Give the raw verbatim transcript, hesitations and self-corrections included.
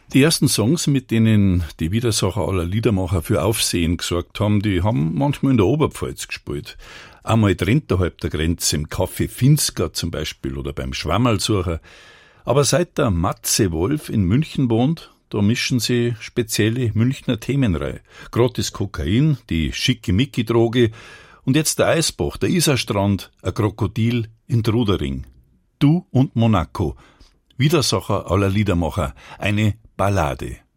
Die ersten Songs, mit denen die Widersacher aller Liedermacher für Aufsehen gesorgt haben, die haben manchmal in der Oberpfalz gespielt. Einmal drunterhalb der Grenze, im Café Finska zum Beispiel oder beim Schwammerlsucher. Aber seit der Matze Wolf in München wohnt, da mischen sie spezielle Münchner Themen rein. Gerade das Kokain, die Schickimicki-Droge und jetzt der Eisbach, der Isarstrand, ein Krokodil in Trudering. Du und Monaco, Widersacher aller Liedermacher, eine Ballade.